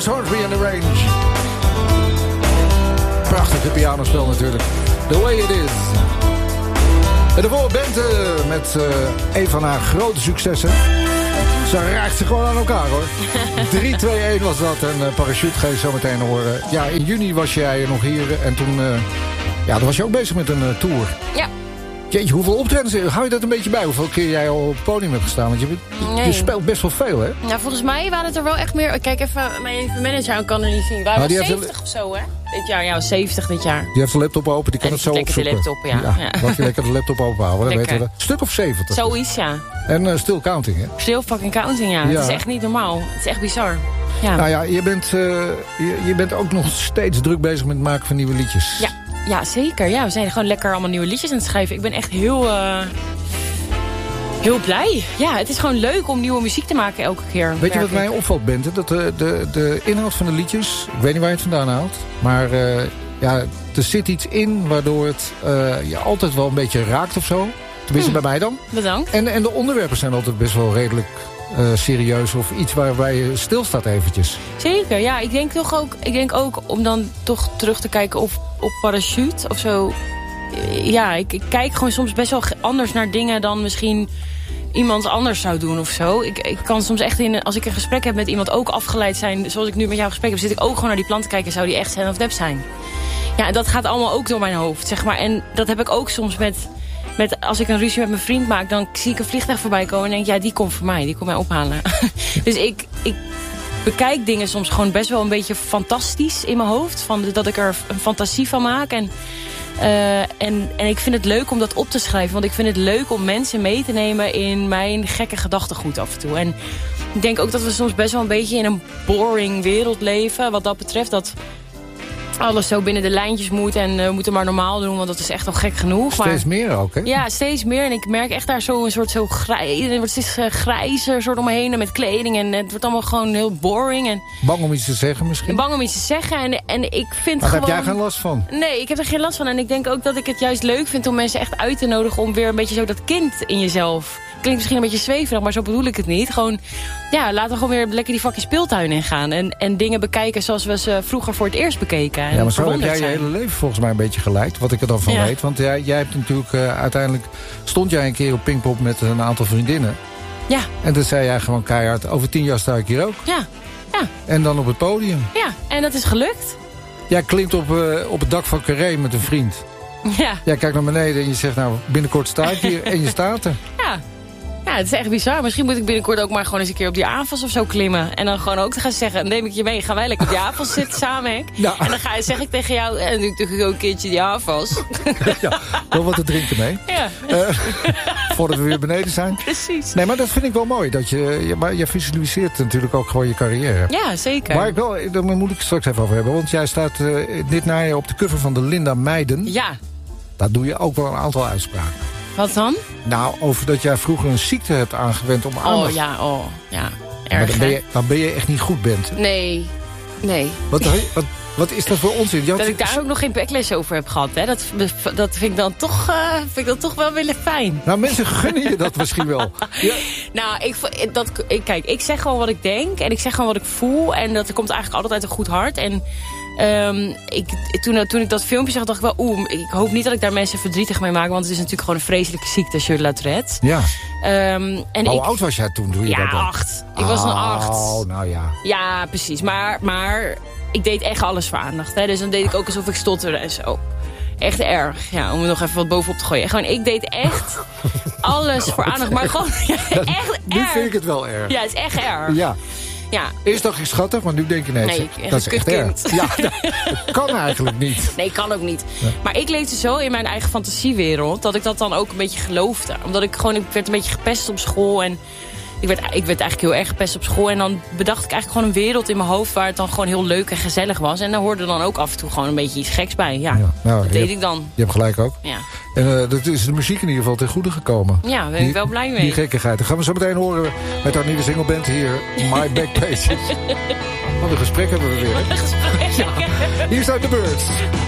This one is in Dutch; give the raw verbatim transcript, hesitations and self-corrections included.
Hornsby and the Range. Prachtige pianospel natuurlijk. The Way It Is. En daarvoor Bente met uh, een van haar grote successen. Ze raakt ze gewoon aan elkaar, hoor. drie twee een was dat. En uh, Parachute ga je zo meteen horen. Ja, in juni was jij nog hier. En toen, uh, ja, dan was je ook bezig met een uh, tour. Ja. Jeetje, hoeveel optredens? Hou je dat een beetje bij? Hoeveel keer jij al op het podium hebt gestaan? Want je, nee. je speelt best wel veel, hè? Nou, volgens mij waren het er wel echt meer... Kijk even, mijn manager kan er niet zien. Wij waren zeventig een... of zo, hè? Dit jaar, ja, zeventig dit jaar. Die heeft de laptop open, die kan en het zo opzoeken. de laptop, ja. ja. ja. Laat je lekker de laptop open houden. Dan weten we dat. Stuk of zeventig. Zoiets, ja. En uh, still counting, hè? Still fucking counting, ja. ja. Het is echt niet normaal. Het is echt bizar. Ja. Nou ja, je bent, uh, je, je bent ook nog steeds druk bezig met het maken van nieuwe liedjes. Ja. Ja, zeker. Ja, we zijn gewoon lekker allemaal nieuwe liedjes aan het schrijven. Ik ben echt heel, uh, heel blij. Ja, het is gewoon leuk om nieuwe muziek te maken elke keer. Weet je wat mij opvalt, Bente? Dat de, de, de inhoud van de liedjes, ik weet niet waar je het vandaan haalt, maar uh, ja, er zit iets in waardoor het uh, je altijd wel een beetje raakt of zo. Tenminste, hm. bij mij dan. Bedankt. En, en de onderwerpen zijn altijd best wel redelijk uh, serieus of iets waarbij je stilstaat eventjes. Zeker, ja. Ik denk toch ook, ik denk ook om dan toch terug te kijken of op Parachute of zo. Ja, ik, ik kijk gewoon soms best wel anders naar dingen dan misschien iemand anders zou doen of zo. Ik, ik kan soms echt, in, als ik een gesprek heb met iemand, ook afgeleid zijn. Zoals ik nu met jou gesprek heb, zit ik ook gewoon naar die planten kijken. Zou die echt zijn of nep zijn? Ja, en dat gaat allemaal ook door mijn hoofd, zeg maar. En dat heb ik ook soms met, met als ik een ruzie met mijn vriend maak, dan zie ik een vliegtuig voorbij komen en denk, ja, die komt voor mij, die komt mij ophalen. Dus ik, ik bekijk dingen soms gewoon best wel een beetje fantastisch in mijn hoofd. Van, dat ik er een fantasie van maak. En, uh, en, en ik vind het leuk om dat op te schrijven. Want ik vind het leuk om mensen mee te nemen in mijn gekke gedachtegoed af en toe. En ik denk ook dat we soms best wel een beetje in een boring wereld leven. Wat dat betreft, dat alles zo binnen de lijntjes moet en uh, moeten maar normaal doen, want dat is echt al gek genoeg. Steeds maar, meer ook, hè? Ja, steeds meer. En ik merk echt daar zo een soort zo grijs, het wordt steeds uh, grijzer soort omheen met kleding en het wordt allemaal gewoon heel boring. En bang om iets te zeggen misschien? Bang om iets te zeggen en, en ik vind maar gewoon... heb jij geen last van? Nee, ik heb er geen last van. En ik denk ook dat ik het juist leuk vind om mensen echt uit te nodigen om weer een beetje zo dat kind in jezelf... Klinkt misschien een beetje zweverig, maar zo bedoel ik het niet. Gewoon, ja, laten we gewoon weer lekker die fucking speeltuin ingaan. En, en dingen bekijken zoals we ze vroeger voor het eerst bekeken. En ja, maar zo heb jij zijn. je hele leven volgens mij een beetje geleid. Wat ik er dan van ja. weet. Want jij, jij hebt natuurlijk uh, uiteindelijk... Stond jij een keer op Pinkpop met een aantal vriendinnen. Ja. En toen zei jij gewoon keihard, over tien jaar sta ik hier ook. Ja. Ja. En dan op het podium. Ja, en dat is gelukt. Jij klimt op, uh, op het dak van Carré met een vriend. Ja. Jij kijkt naar beneden en je zegt, nou, binnenkort sta ik hier. En je staat er. Ja. Ja, het is echt bizar. Misschien moet ik binnenkort ook maar gewoon eens een keer op die avels of zo klimmen. En dan gewoon ook te gaan zeggen, neem ik je mee. Gaan wij lekker op die avels zitten samen, Henk? Ja. En dan ga je, zeg ik tegen jou, en dan doe ik toch ook een keertje die avals. Ja, wel wat te drinken mee. Ja. Uh, voordat we weer beneden zijn. Precies. Nee, maar dat vind ik wel mooi. Dat je, je, maar je visualiseert natuurlijk ook gewoon je carrière. Ja, zeker. Maar ik wel, daar moet ik het straks even over hebben. Want jij staat uh, dit najaar op de cover van de Linda Meijden. Ja. Daar doe je ook wel een aantal uitspraken. Wat dan? Nou, over dat jij vroeger een ziekte hebt aangewend om aandacht. Oh ja, oh ja. Erg, maar dan ben, je, dan ben je echt niet goed bent. Nee, nee. Wat, wat, wat is dat voor onzin? Dat ik daar ook nog geen backlash over heb gehad. Hè? Dat, dat vind ik dan toch, uh, vind ik dan toch wel weer fijn. Nou, mensen gunnen je dat misschien wel. Ja. Nou, ik, dat, ik, kijk, ik zeg gewoon wat ik denk. En ik zeg gewoon wat ik voel. En dat komt eigenlijk altijd uit een goed hart. En Um, ik, toen, toen ik dat filmpje zag, dacht ik wel... oeh, ik hoop niet dat ik daar mensen verdrietig mee maak... want het is natuurlijk gewoon een vreselijke ziekte, Charlotte Tourette. Ja. Um, en Hoe ik, oud was jij toen? Doe je ja, dat dan? acht. Ik was een acht. Oh, nou ja. Ja, precies. Maar, maar ik deed echt alles voor aandacht. Hè? Dus dan deed ik ook alsof ik stotterde en zo. Echt erg. Ja, om er nog even wat bovenop te gooien. Gewoon, ik deed echt alles voor aandacht. Maar gewoon, ja, echt nu erg. vind ik het wel erg. Ja, het is echt erg. Ja. Ja. Eerst dacht ik schattig, maar nu denk je nee, nee dat is echt erg. Ja, dat kan eigenlijk niet. Nee, kan ook niet. Ja. Maar ik leefde zo in mijn eigen fantasiewereld... dat ik dat dan ook een beetje geloofde. Omdat ik gewoon, ik werd een beetje gepest op school... en ik werd, ik werd eigenlijk heel erg gepest op school... en dan bedacht ik eigenlijk gewoon een wereld in mijn hoofd... waar het dan gewoon heel leuk en gezellig was. En daar hoorde dan ook af en toe gewoon een beetje iets geks bij. Ja, ja nou, dat deed hebt, ik dan. Je hebt gelijk ook. Ja. En uh, dat is de muziek in ieder geval ten goede gekomen. Ja, daar ben ik die, wel blij mee. Die gekkigheid. Dat gaan we zo meteen horen met haar nieuwe singleband hier. My Backpages. Wat een gesprek hebben we weer. Hè? Een gesprek. Ja. Hier zijn de Birds.